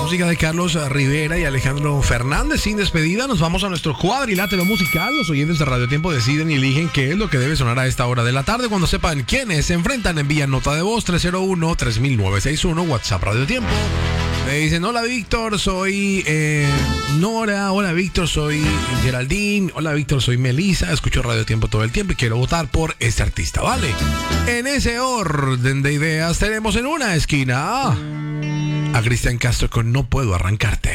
música de Carlos Rivera y Alejandro Fernández. Sin despedida, nos vamos a nuestro cuadrilátero musical. Los oyentes de Radio Tiempo deciden y eligen qué es lo que debe sonar a esta hora de la tarde. Cuando sepan quiénes se enfrentan, envían nota de voz 301-3961, WhatsApp Radio Tiempo. Me dicen, hola Víctor, soy Nora. Hola Víctor, soy Geraldine. Hola Víctor, soy Melissa. Escucho Radio Tiempo todo el tiempo y quiero votar por este artista, ¿vale? En ese orden de ideas tenemos en una esquina a Cristian Castro con No Puedo Arrancarte.